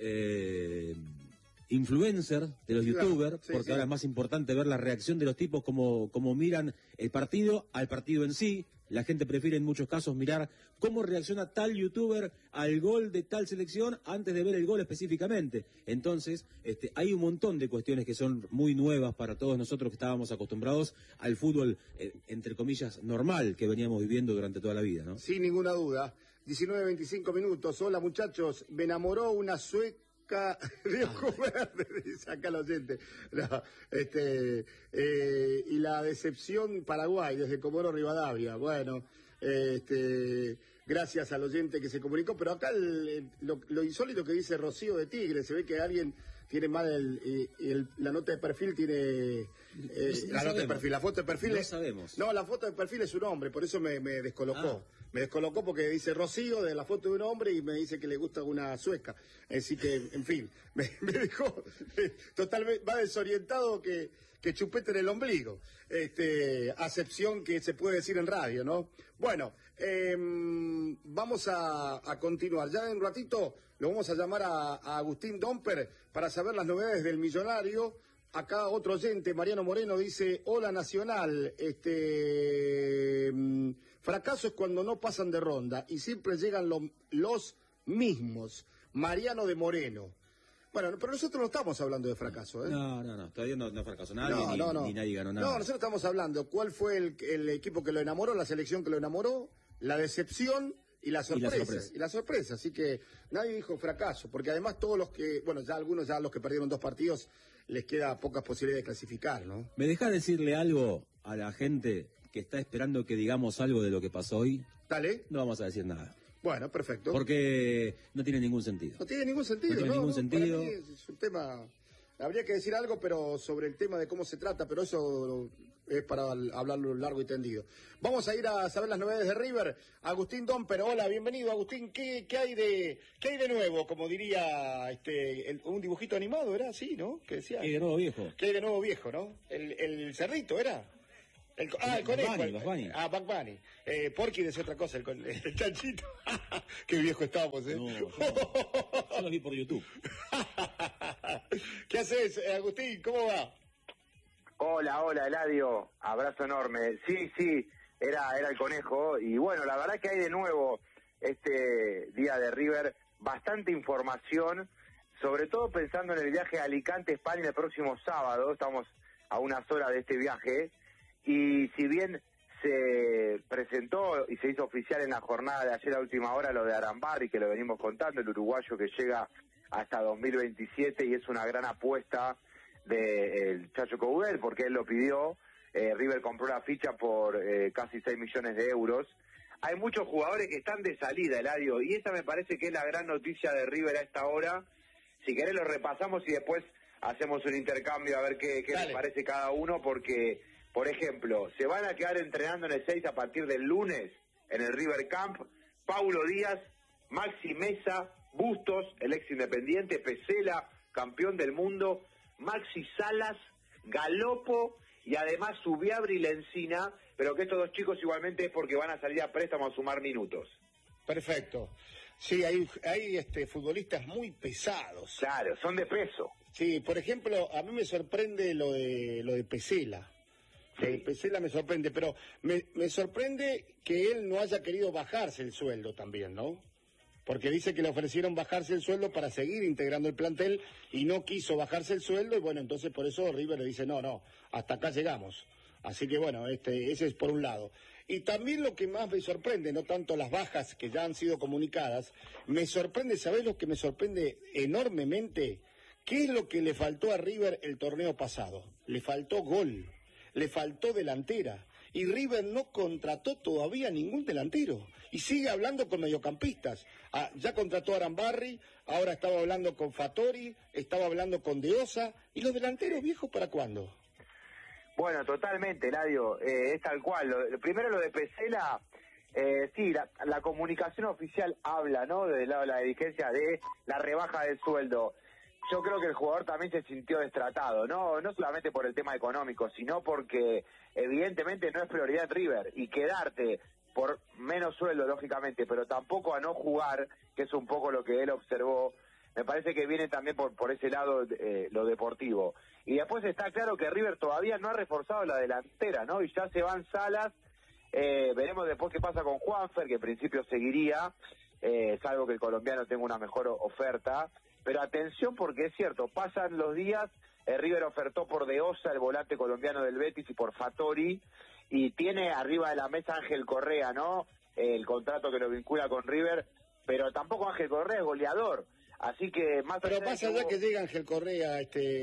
Eh, influencer, de los Claro, youtubers, sí, porque sí. ahora es más importante ver la reacción de los tipos como, como miran el partido al partido en sí. La gente prefiere en muchos casos mirar cómo reacciona tal youtuber al gol de tal selección antes de ver el gol específicamente. Entonces, este, hay un montón de cuestiones que son muy nuevas para todos nosotros que estábamos acostumbrados al fútbol, eh, entre comillas, normal que veníamos viviendo durante toda la vida, ¿no? Sin ninguna duda. diecinueve veinticinco minutos. Hola, muchachos. Me enamoró una sueca de ojo verde, dice acá el oyente. No, este, eh, y la decepción Paraguay, desde Comodoro Rivadavia. Bueno, este, gracias al oyente que se comunicó, pero acá el, lo, lo insólito que dice Rocío de Tigre, se ve que alguien tiene mal el, el- la nota de perfil, tiene eh, No la nota de sabemos. perfil, la foto de perfil No es- sabemos. No, la foto de perfil es un hombre, por eso me, me descolocó. Ah. Me descolocó porque dice Rocío de la foto de un hombre y me dice que le gusta una sueca. Así que, en fin, me, me dejó eh, totalmente más desorientado que, que chupete en el ombligo. Este, acepción que se puede decir en radio, ¿no? Bueno, eh, vamos a, a continuar. Ya en un ratito lo vamos a llamar a, a Agustín Domper para saber las novedades del Millonario. Acá otro oyente, Mariano Moreno, dice, hola Nacional, este mm, fracaso es cuando no pasan de ronda y siempre llegan lo- los mismos. Mariano de Moreno. Bueno, pero nosotros no estamos hablando de fracaso, ¿eh? No, no, no, todavía no, no fracasó nadie, No, ni, no, no. ni nadie ganó nada. No, nosotros estamos hablando cuál fue el, el equipo que lo enamoró, la selección que lo enamoró, la decepción y la sorpresa. Y la sorpresa. sorpresa. Así que nadie dijo fracaso, porque además todos los que, bueno, ya algunos ya los que perdieron dos partidos, les queda pocas posibilidades de clasificar, ¿no? ¿Me dejás decirle algo a la gente que está esperando que digamos algo de lo que pasó hoy? Dale. No vamos a decir nada, Bueno, perfecto. porque no tiene ningún sentido. No tiene ningún sentido, No tiene ningún Para sentido. mí es un tema... Habría que decir algo, pero sobre el tema de cómo se trata, pero eso es para hablarlo largo y tendido. Vamos a ir a saber las novedades de River. Agustín Domper, hola, bienvenido Agustín. ¿Qué, qué hay de qué hay de nuevo? Como diría este el, un dibujito animado, ¿era así, no? Que decía. ¿Qué hay de nuevo viejo? ¿Qué hay de nuevo viejo, no? El, el cerdito, ¿era? El, ah, el conejo. Bunny, Bugs Bunny. Ah, Bugs Bunny. Eh, Porky decía otra cosa, el, con- el chanchito. Qué viejo estábamos, ¿eh? No, yo, yo lo vi por YouTube. ¿Qué haces, eh, Agustín? ¿Cómo va? Hola, hola, Eladio, abrazo enorme. Sí, sí, era, era el conejo. Y bueno, la verdad que hay de nuevo este día de River bastante información, sobre todo pensando en el viaje a Alicante, España, el próximo sábado. Estamos a unas horas de este viaje. Y si bien se presentó y se hizo oficial en la jornada de ayer a última hora lo de Arambarri, que lo venimos contando, el uruguayo que llega hasta dos mil veintisiete y es una gran apuesta del Chacho Coudet, porque él lo pidió. eh, River compró la ficha por eh, casi seis millones de euros. Hay muchos jugadores que están de salida, Eladio, y esa me parece que es la gran noticia de River a esta hora. Si querés lo repasamos y después hacemos un intercambio a ver qué, qué les parece cada uno, porque, por ejemplo, se van a quedar entrenando en el seis a partir del lunes en el River Camp Paulo Díaz, Maxi Mesa, Bustos, el ex Independiente, Pesela, campeón del mundo, Maxi Salas, Galopo y además Subiabri y Lencina, pero que estos dos chicos igualmente es porque van a salir a préstamo a sumar minutos. Perfecto. Sí, hay, hay este, futbolistas muy pesados. Claro, son de peso. Sí, por ejemplo, a mí me sorprende lo de lo de Pesela. Lo de Sí. Pesela me sorprende, pero me, me sorprende que él no haya querido bajarse el sueldo también, ¿no? Porque dice que le ofrecieron bajarse el sueldo para seguir integrando el plantel y no quiso bajarse el sueldo y bueno, entonces por eso River le dice, no, no, hasta acá llegamos. Así que bueno, este, ese es por un lado. Y también lo que más me sorprende, no tanto las bajas que ya han sido comunicadas, me sorprende, ¿sabés lo que me sorprende enormemente? ¿Qué es lo que le faltó a River el torneo pasado? Le faltó gol, le faltó delantera. Y River no contrató todavía ningún delantero. Y sigue hablando con mediocampistas. Ah, ya contrató a Arambarri, ahora estaba hablando con Fattori, estaba hablando con De Osa. ¿Y los delanteros viejos para cuándo? Bueno, totalmente, Eladio, eh, es tal cual. Lo, lo- primero lo de Pesela, eh, sí, la, la comunicación oficial habla, ¿no?, desde el lado de la dirigencia de la rebaja del sueldo. Yo creo que el jugador también se sintió destratado, no no solamente por el tema económico, sino porque evidentemente no es prioridad River, y quedarte por menos sueldo, lógicamente, pero tampoco a no jugar, que es un poco lo que él observó, me parece que viene también por por ese lado eh, lo deportivo. Y después está claro que River todavía no ha reforzado la delantera, ¿no? Y ya se van Salas, eh, veremos después qué pasa con Juanfer, que en principio seguiría, eh, salvo que el colombiano tenga una mejor o- oferta. Pero atención, porque es cierto, pasan los días, eh, River ofertó por De Osa, el volante colombiano del Betis, y por Fattori, y tiene arriba de la mesa Ángel Correa, ¿no?, Eh, el contrato que lo vincula con River, pero tampoco Ángel Correa es goleador, así que más Pero allá de más allá hubo- que llega Ángel Correa,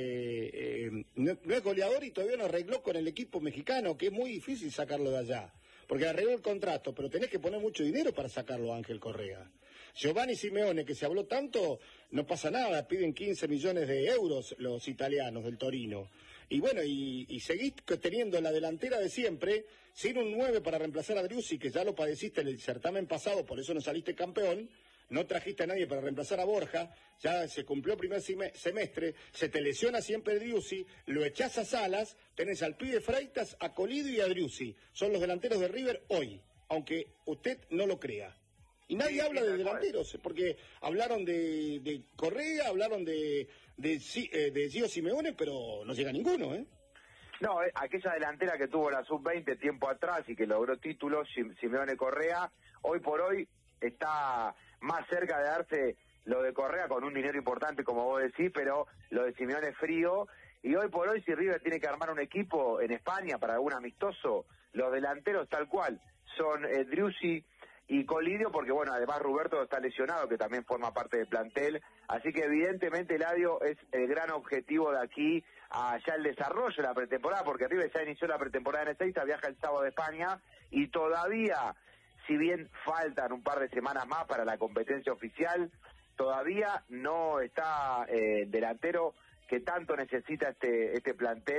este, eh, no, no es goleador y todavía no arregló con el equipo mexicano, que es muy difícil sacarlo de allá. Porque arregló el contrato, pero tenés que poner mucho dinero para sacarlo a Ángel Correa. Giovanni Simeone, que se habló tanto, no pasa nada, piden quince millones de euros los italianos del Torino. Y bueno, y, y seguís teniendo la delantera de siempre, sin un nueve para reemplazar a Driussi, que ya lo padeciste en el certamen pasado, por eso no saliste campeón, no trajiste a nadie para reemplazar a Borja, ya se cumplió el primer sime- semestre, se te lesiona siempre Driussi, lo echás a Salas, tenés al pibe Freitas, a Colidio y a Driussi. Son los delanteros de River hoy, aunque usted no lo crea. Y nadie Sí, habla sí, de tal cual. delanteros, porque hablaron de, de Correa, hablaron de, de, Si- eh, de Gio Simeone, pero no llega ninguno, ¿eh? No, eh, aquella delantera que tuvo la sub veinte tiempo atrás y que logró títulos, Sim- Simeone Correa, hoy por hoy está más cerca de darse lo de Correa con un dinero importante, como vos decís, pero lo de Simeone frío. Y hoy por hoy, si River tiene que armar un equipo en España para algún amistoso, los delanteros tal cual son eh, Driussi y Colidio, porque bueno, además Roberto está lesionado, que también forma parte del plantel, así que evidentemente Eladio es el gran objetivo de aquí a ya el desarrollo de la pretemporada, porque River ya inició la pretemporada en Ezeiza, viaja el sábado de España, y todavía, si bien faltan un par de semanas más para la competencia oficial, todavía no está eh, el delantero que tanto necesita este este plantel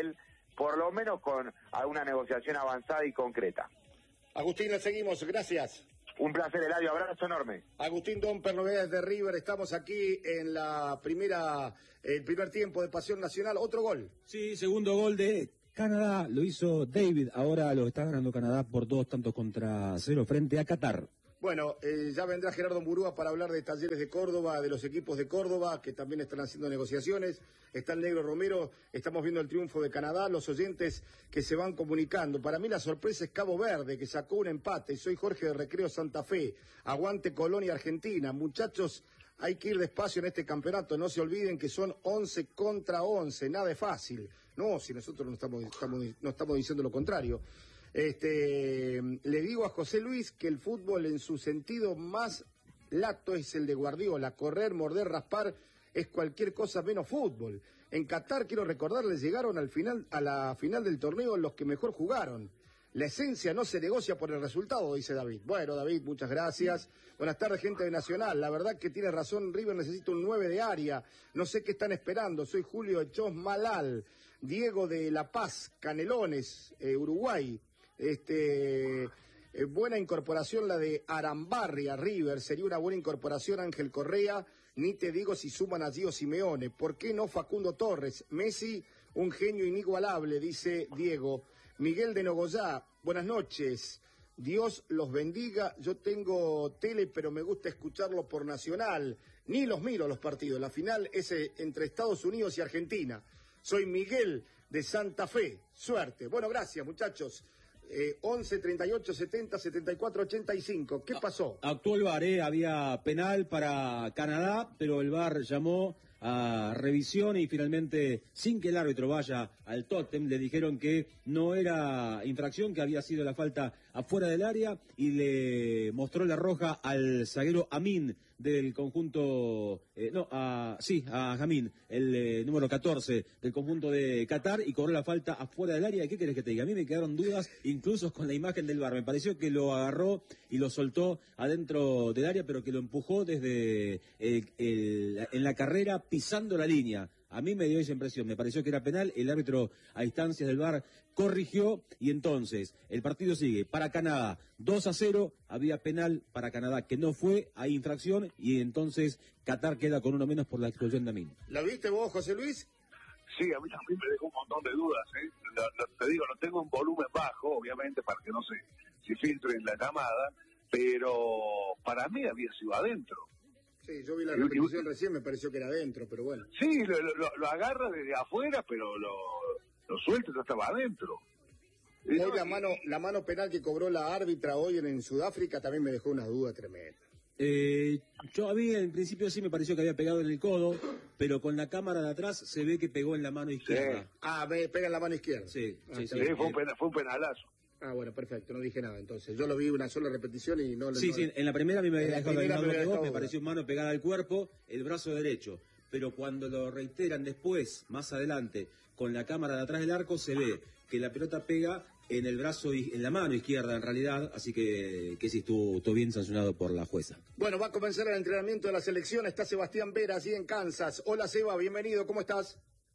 por lo menos con alguna negociación avanzada y concreta. Agustín, le seguimos, gracias. Un placer, Eladio, abrazo enorme. Agustín Domper, novedades de River, estamos aquí en la primera, el primer tiempo de Pasión Nacional, otro gol. Sí, segundo gol de Canadá, lo hizo David, ahora lo está ganando Canadá por dos tantos contra cero frente a Qatar. Bueno, eh, ya vendrá Gerardo Murúa para hablar de Talleres de Córdoba, de los equipos de Córdoba, que también están haciendo negociaciones. Está el Negro Romero, estamos viendo el triunfo de Canadá, los oyentes que se van comunicando. Para mí la sorpresa es Cabo Verde, que sacó un empate. Soy Jorge de Recreo Santa Fe. Aguante Colonia Argentina. Muchachos, hay que ir despacio en este campeonato. No se olviden que son once contra once, nada es fácil. No, si nosotros no estamos, estamos, no estamos diciendo lo contrario. Este, le digo a José Luis que el fútbol en su sentido más lato es el de Guardiola, correr, morder, raspar es cualquier cosa menos fútbol. En Qatar, quiero recordarles, llegaron al final, a la final del torneo los que mejor jugaron. La esencia no se negocia por el resultado, dice David. Bueno, David, muchas gracias. Buenas tardes, gente de Nacional. La verdad que tiene razón, River necesita un nueve de área. No sé qué están esperando. Soy Julio Echos Malal, Diego de La Paz, Canelones, eh, Uruguay. Este, eh, buena incorporación la de Arambarri a River, sería una buena incorporación Ángel Correa, ni te digo si suman a Gio Simeone, ¿por qué no Facundo Torres? Messi, un genio inigualable, dice Diego. Miguel de Nogoyá, buenas noches, Dios los bendiga, yo tengo tele pero me gusta escucharlo por Nacional, ni los miro los partidos, la final es entre Estados Unidos y Argentina. Soy Miguel de Santa Fe, suerte. Bueno, gracias muchachos. Eh, once, treinta y ocho, setenta, setenta y cuatro, ochenta y cinco. ¿Qué pasó? Actuó el V A R, ¿eh? Había penal para Canadá, pero el V A R llamó a revisión y finalmente, sin que el árbitro vaya al tótem, le dijeron que no era infracción, que había sido la falta afuera del área y le mostró la roja al zaguero Amin del conjunto, eh, no, a, sí, a Jamín, el eh, número catorce del conjunto de Qatar y cobró la falta afuera del área. ¿Qué querés que te diga? A mí me quedaron dudas, incluso con la imagen del V A R. Me pareció que lo agarró y lo soltó adentro del área, pero que lo empujó desde el, el, en la carrera pisando la línea. A mí me dio esa impresión, me pareció que era penal, el árbitro a instancias del V A R corrigió y entonces el partido sigue para Canadá, dos a cero, había penal para Canadá que no fue, hay infracción y entonces Qatar queda con uno menos por la expulsión de Amin. ¿Lo viste vos, José Luis? Sí, a mí también me dejó un montón de dudas, ¿eh? Lo, lo, te digo, lo tengo en volumen bajo, obviamente, para que no se, se filtre en la llamada, pero para mí había sido adentro. Sí, yo vi la repetición recién, me pareció que era adentro, pero bueno. Sí, lo, lo, lo agarra desde afuera, pero lo, lo suelta, ya estaba adentro. Hoy no, la mano la mano penal que cobró la árbitra hoy en, en Sudáfrica también me dejó una duda tremenda. Eh, yo a mí en principio sí me pareció que había pegado en el codo, pero con la cámara de atrás se ve que pegó en la mano izquierda. Sí. Ah, me pega en la mano izquierda. Sí, ah, sí, sí. sí fue, un penal, fue un penalazo. Ah, bueno, perfecto, no dije nada entonces. Yo lo vi una sola repetición y no... Sí, no, sí, en la primera a mí me había dejado me, me, dejado me pareció mano pegada al cuerpo, el brazo derecho. Pero cuando lo reiteran después, más adelante, con la cámara de atrás del arco, se ve que la pelota pega en el brazo, en la mano izquierda en realidad, así que, que sí estuvo, estuvo bien sancionado por la jueza. Bueno, va a comenzar el entrenamiento de la selección, está Sebastián Vera, allí en Kansas. Hola Seba, bienvenido, ¿cómo estás?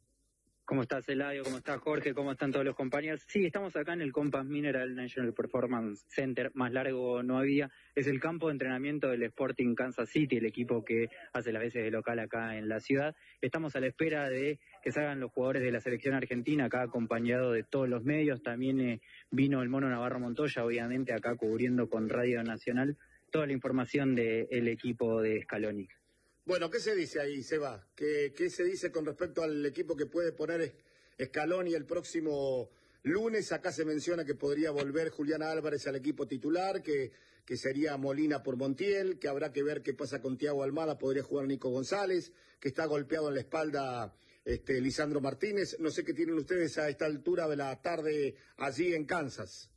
¿Cómo estás, Eladio? ¿Cómo estás, Jorge? ¿Cómo están todos los compañeros? Sí, estamos acá en el Compass Mineral National Performance Center, más largo no había. Es el campo de entrenamiento del Sporting Kansas City, el equipo que hace las veces de local acá en la ciudad. Estamos a la espera de que salgan los jugadores de la selección argentina, acá acompañado de todos los medios. También eh, vino el Mono Navarro Montoya, obviamente, acá cubriendo con Radio Nacional toda la información del equipo de Scaloni. Bueno, ¿qué se dice ahí, Seba? ¿Qué, ¿Qué se dice con respecto al equipo que puede poner Scaloni el próximo lunes? Acá se menciona que podría volver Julián Álvarez al equipo titular, que, que sería Molina por Montiel, que habrá que ver qué pasa con Thiago Almada, podría jugar Nico González, que está golpeado en la espalda este, Lisandro Martínez. No sé qué tienen ustedes a esta altura de la tarde allí en Kansas.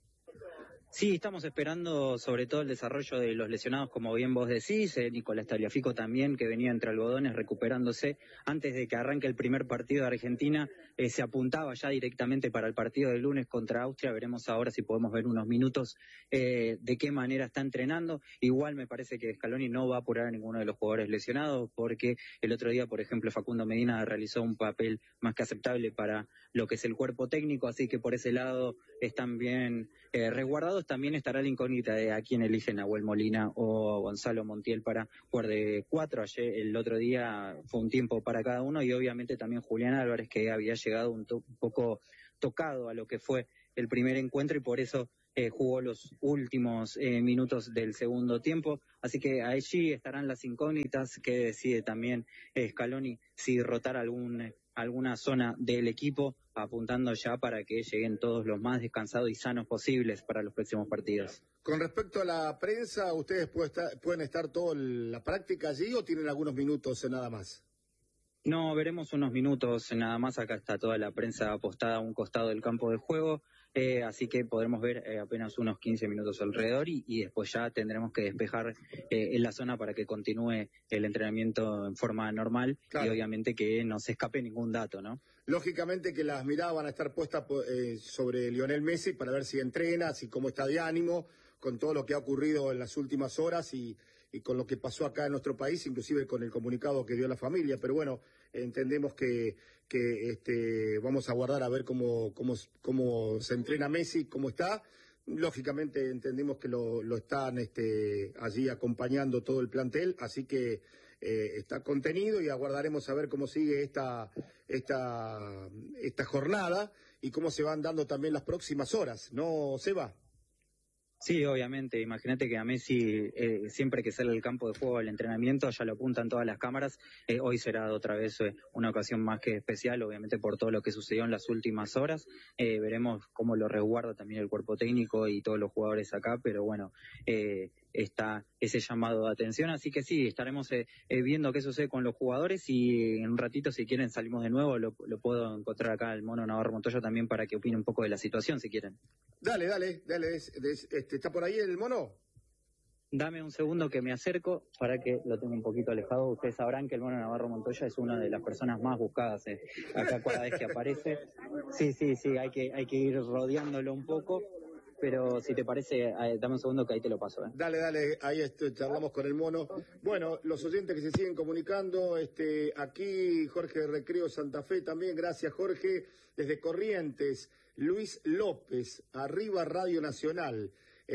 Sí, estamos esperando sobre todo el desarrollo de los lesionados, como bien vos decís, eh, Nicolás Tagliafico también, que venía entre algodones recuperándose antes de que arranque el primer partido de Argentina eh, se apuntaba ya directamente para el partido del lunes contra Austria. Veremos ahora si podemos ver unos minutos eh, de qué manera está entrenando. Igual me parece que Scaloni no va a apurar a ninguno de los jugadores lesionados, porque el otro día, por ejemplo, Facundo Medina realizó un papel más que aceptable para lo que es el cuerpo técnico, así que por ese lado están bien eh, resguardados. También estará la incógnita de a quién eligen, Nahuel Molina o Gonzalo Montiel para jugar de cuatro. Ayer, el otro día, fue un tiempo para cada uno, y obviamente también Julián Álvarez, que había llegado un, to- un poco tocado a lo que fue el primer encuentro, y por eso eh, jugó los últimos eh, minutos del segundo tiempo. Así que allí estarán las incógnitas que decide también eh, Scaloni si rotar algún, alguna zona del equipo, apuntando ya para que lleguen todos los más descansados y sanos posibles para los próximos partidos. Con respecto a la prensa, ¿ustedes puede estar- pueden estar toda la práctica allí o tienen algunos minutos nada más? No, veremos unos minutos nada más. Acá está toda la prensa apostada a un costado del campo de juego, eh, así que podremos ver eh, apenas unos quince minutos alrededor, y, y después ya tendremos que despejar eh, en la zona para que continúe el entrenamiento en forma normal. Claro. Y obviamente que no se escape ningún dato, ¿no? Lógicamente que las miradas van a estar puestas eh, sobre Lionel Messi para ver si entrena, si cómo está de ánimo, con todo lo que ha ocurrido en las últimas horas y, y con lo que pasó acá en nuestro país, inclusive con el comunicado que dio la familia. Pero bueno, entendemos que, que este, vamos a guardar a ver cómo, cómo, cómo se entrena Messi, cómo está. Lógicamente entendemos que lo, lo están este, allí acompañando todo el plantel, así que eh, está contenido, y aguardaremos a ver cómo sigue esta, esta, esta jornada y cómo se van dando también las próximas horas, ¿no, Seba? Sí, obviamente. Imagínate que a Messi, eh, siempre que sale al campo de juego, al entrenamiento, ya lo apuntan todas las cámaras. Eh, hoy será otra vez eh, una ocasión más que especial, obviamente por todo lo que sucedió en las últimas horas. Eh, veremos cómo lo resguarda también el cuerpo técnico y todos los jugadores acá, pero bueno, eh, está ese llamado de atención. Así que sí, estaremos eh, eh, viendo qué sucede con los jugadores, y en un ratito, si quieren, salimos de nuevo. Lo, lo puedo encontrar acá el Mono Navarro Montoya también para que opine un poco de la situación, si quieren. Dale, dale, dale. Es, es, este, ¿está por ahí el Mono? Dame un segundo que me acerco para que lo tenga un poquito alejado. Ustedes sabrán que el Mono Navarro Montoya es una de las personas más buscadas eh, acá cada vez que aparece. Sí, sí, sí, hay que, hay que ir rodeándolo un poco. Pero si te parece, eh, dame un segundo que ahí te lo paso. ¿eh? Dale, dale, ahí este, charlamos con el Mono. Bueno, los oyentes que se siguen comunicando, este, aquí Jorge de Recreo Santa Fe también, gracias Jorge, desde Corrientes, Luis López, arriba Radio Nacional,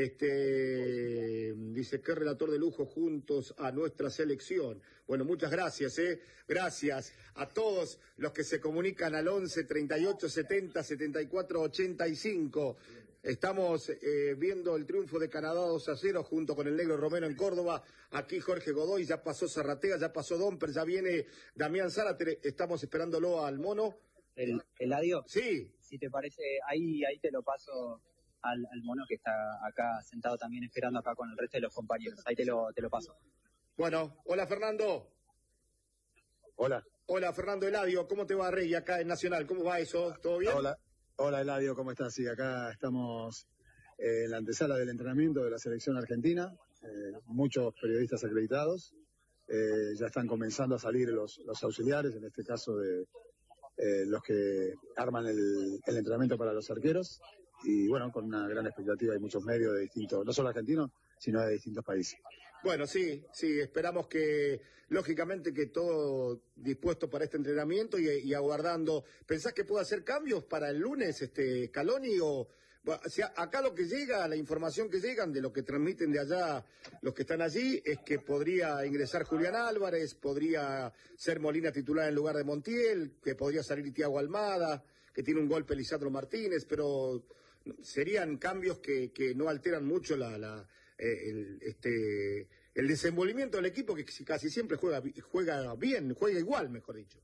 este, dice que relator de lujo juntos a nuestra selección. Bueno, muchas gracias, eh, gracias a todos los que se comunican al once, treinta y ocho, setenta, setenta y cuatro, ochenta y cinco. Estamos eh, viendo el triunfo de Canadá dos a cero junto con el Negro Romero en Córdoba. Aquí Jorge Godoy, ya pasó Zarratea, ya pasó Domper, ya viene Damián Zárate. Estamos esperándolo al Mono. ¿El Eladio? Sí. Si te parece, ahí ahí te lo paso al, al Mono, que está acá sentado también esperando acá con el resto de los compañeros. Ahí te lo, te lo paso. Bueno, hola Fernando. Hola. Hola Fernando Eladio, ¿cómo te va, Rey, acá en Nacional? ¿Cómo va eso? ¿Todo bien? Hola. Hola Eladio, ¿cómo estás? Sí, acá estamos eh, en la antesala del entrenamiento de la selección argentina, eh, muchos periodistas acreditados, eh, ya están comenzando a salir los, los auxiliares, en este caso de eh, los que arman el, el entrenamiento para los arqueros, y bueno, con una gran expectativa, hay muchos medios de distintos, no solo argentinos, sino de distintos países. Bueno, sí, sí, esperamos que, lógicamente, que todo dispuesto para este entrenamiento y, y aguardando. ¿Pensás que puede hacer cambios para el lunes, este, Scaloni? O, o sea, acá lo que llega, la información que llegan de lo que transmiten de allá los que están allí, es que podría ingresar Julián Álvarez, podría ser Molina titular en lugar de Montiel, que podría salir Thiago Almada, que tiene un golpe Lisandro Martínez, pero serían cambios que, que no alteran mucho la... la El, este, el desenvolvimiento del equipo, que casi siempre juega, juega bien, juega igual, mejor dicho.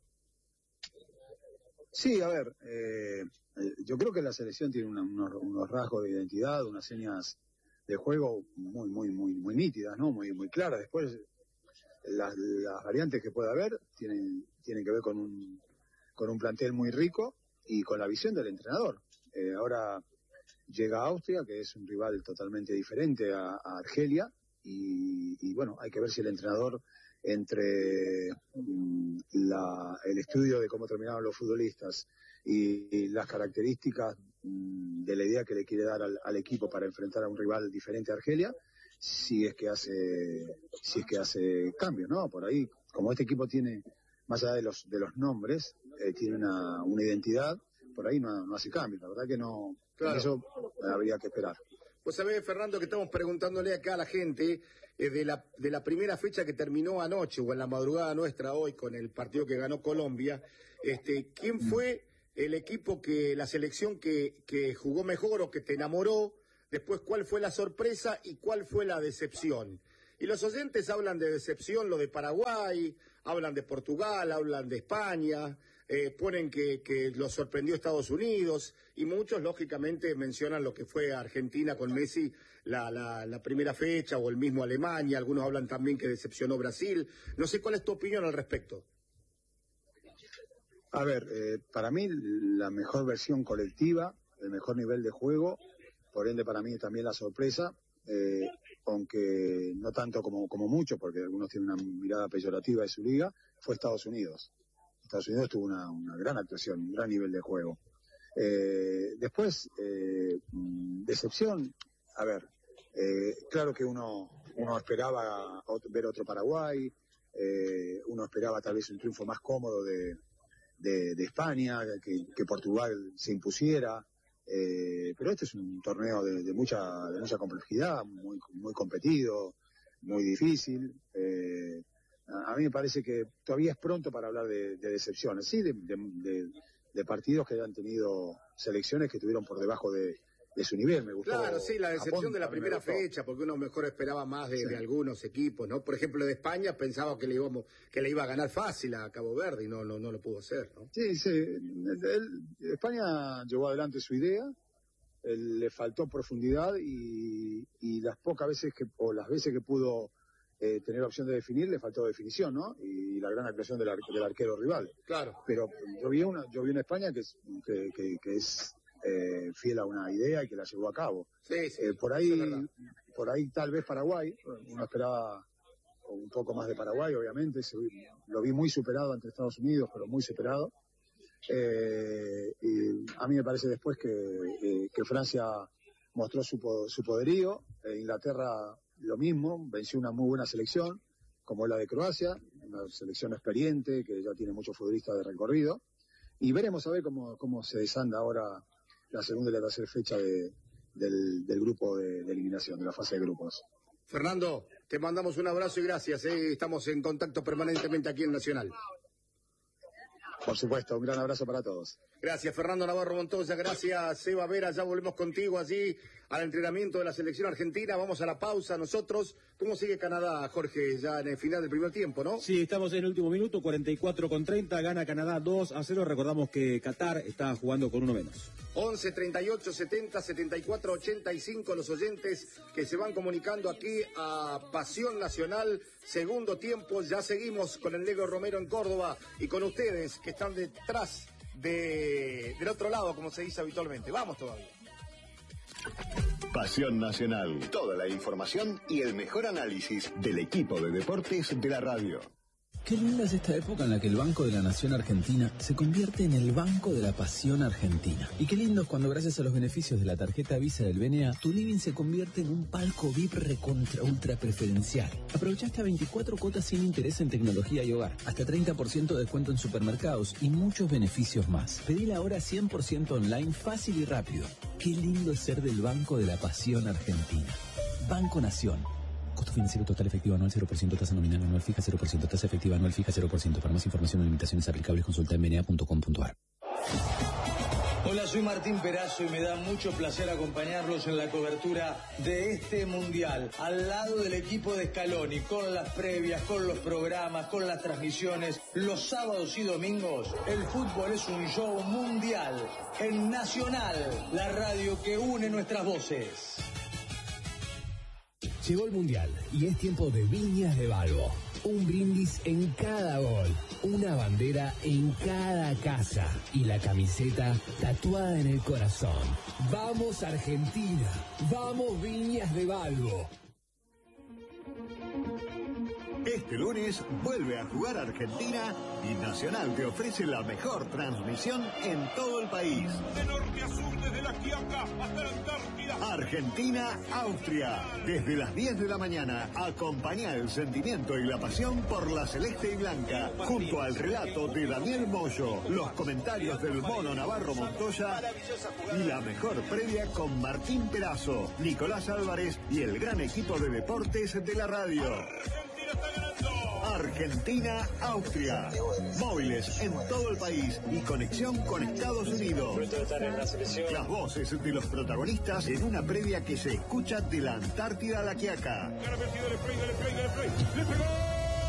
Sí, a ver, eh, yo creo que la selección tiene una, unos, unos rasgos de identidad, unas señas de juego muy, muy, muy, muy nítidas, ¿no? Muy, muy claras. Después, las, las variantes que pueda haber tienen, tienen que ver con un, con un plantel muy rico y con la visión del entrenador. Eh, ahora llega a Austria, que es un rival totalmente diferente a, a Argelia, y, y bueno, hay que ver si el entrenador, entre mm, la, el estudio de cómo terminaron los futbolistas y, y las características mmm, de la idea que le quiere dar al, al equipo para enfrentar a un rival diferente a Argelia, si es que hace, si es que hace cambios, ¿no? Por ahí, como este equipo tiene, más allá de los, de los nombres, eh, tiene una, una identidad, por ahí no, no hace cambios, la verdad que no, claro. Eso habría que esperar. Pues sabés, Fernando, que estamos preguntándole acá a la gente eh, de, la, de la primera fecha que terminó anoche o en la madrugada nuestra hoy con el partido que ganó Colombia, este, ¿quién fue el equipo que, la selección que, que jugó mejor o que te enamoró? Después, ¿cuál fue la sorpresa y cuál fue la decepción? Y los oyentes hablan de decepción, lo de Paraguay, hablan de Portugal, hablan de España, eh, ponen que, que los sorprendió Estados Unidos, y muchos, lógicamente, mencionan lo que fue Argentina con Messi la, la, la primera fecha, o el mismo Alemania, algunos hablan también que decepcionó Brasil. No sé cuál es tu opinión al respecto. A ver, eh, para mí la mejor versión colectiva, el mejor nivel de juego, por ende para mí también la sorpresa, eh, aunque no tanto como, como mucho, porque algunos tienen una mirada peyorativa de su liga, fue Estados Unidos. Estados Unidos tuvo una, una gran actuación, un gran nivel de juego. Eh, después, eh, decepción, a ver, eh, claro que uno, uno esperaba ver otro Paraguay, eh, uno esperaba tal vez un triunfo más cómodo de, de, de España, que, que Portugal se impusiera. Eh, pero este es un torneo de, de mucha de mucha complejidad, muy muy competido, muy difícil. Eh, a, a mí me parece que todavía es pronto para hablar de, de decepciones, sí, de, de, de, de partidos que han tenido selecciones que estuvieron por debajo de, de su nivel. Me gustó. Claro, sí, la decepción Japón, de la primera fecha, porque uno mejor esperaba más de, sí. de algunos equipos, ¿no? Por ejemplo, de España pensaba que le íbamos, que le iba a ganar fácil a Cabo Verde y no, no, no lo pudo hacer, ¿no? Sí, sí. El, el, España llevó adelante su idea, el, le faltó profundidad y, y las pocas veces que, o las veces que pudo eh, tener opción de definir, le faltó definición, ¿no? Y la gran actuación del, ar, del arquero rival. Claro. Pero yo vi una, yo vi una España que es, que, que, que es Eh, fiel a una idea y que la llevó a cabo. Sí, sí, eh, por ahí, por ahí tal vez Paraguay, uno esperaba un poco más de Paraguay, obviamente, se, lo vi muy superado ante Estados Unidos, pero muy superado. Eh, y a mí me parece después que, eh, que Francia mostró su, su poderío, eh, Inglaterra lo mismo, venció una muy buena selección, como es la de Croacia, una selección experiente que ya tiene muchos futbolistas de recorrido, y veremos a ver cómo, cómo se desanda ahora la segunda y la tercera fecha de, del, del grupo de, de eliminación, de la fase de grupos. Fernando, te mandamos un abrazo y gracias, ¿eh? Estamos en contacto permanentemente aquí en Nacional. Por supuesto, un gran abrazo para todos. Gracias, Fernando Navarro Montoya, gracias, Seba Vera, ya volvemos contigo allí al entrenamiento de la selección argentina, vamos a la pausa nosotros. ¿Cómo sigue Canadá, Jorge, ya en el final del primer tiempo, no? Sí, estamos en el último minuto, cuarenta y cuatro con treinta, gana Canadá dos a cero, recordamos que Qatar está jugando con uno menos. once, treinta y ocho, setenta, setenta y cuatro, ochenta y cinco, los oyentes que se van comunicando aquí a Pasión Nacional, segundo tiempo, ya seguimos con el Negro Romero en Córdoba y con ustedes que están detrás de, del otro lado, como se dice habitualmente. Vamos todavía. Pasión Nacional, toda la información y el mejor análisis del equipo de deportes de la radio. Qué linda es esta época en la que el Banco de la Nación Argentina se convierte en el Banco de la Pasión Argentina. Y qué lindo es cuando gracias a los beneficios de la tarjeta Visa del B N A, tu living se convierte en un palco V I P recontra ultra preferencial. Aprovechaste a veinticuatro cuotas sin interés en tecnología y hogar, hasta treinta por ciento de descuento en supermercados y muchos beneficios más. Pedila ahora cien por ciento online, fácil y rápido. Qué lindo es ser del Banco de la Pasión Argentina. Banco Nación. Costo financiero total efectivo anual cero por ciento, tasa nominal anual fija cero por ciento, tasa efectiva anual fija cero por ciento. Para más información o limitaciones aplicables consulta en b n a punto com punto a r. Hola, soy Martín Perazo y me da mucho placer acompañarlos en la cobertura de este Mundial, al lado del equipo de Scaloni, con las previas, con los programas, con las transmisiones. Los sábados y domingos, el fútbol es un show mundial en Nacional, la radio que une nuestras voces. Llegó el Mundial y es tiempo de Viñas de Balbo. Un brindis en cada gol, una bandera en cada casa y la camiseta tatuada en el corazón. ¡Vamos Argentina! ¡Vamos Viñas de Balbo! Este lunes vuelve a jugar Argentina y Nacional te ofrece la mejor transmisión en todo el país. De norte a sur, desde la Quiaca hasta la Antártida. Argentina-Austria. Desde las diez de la mañana, acompaña el sentimiento y la pasión por la celeste y blanca, junto al relato de Daniel Moyo, los comentarios del Mono Navarro Montoya y la mejor previa con Martín Perazo, Nicolás Álvarez y el gran equipo de deportes de la radio. Argentina-Austria. Móviles en todo el país y conexión con Estados Unidos. Las voces de los protagonistas en una previa que se escucha de la Antártida a la Quiaca. Le pegó.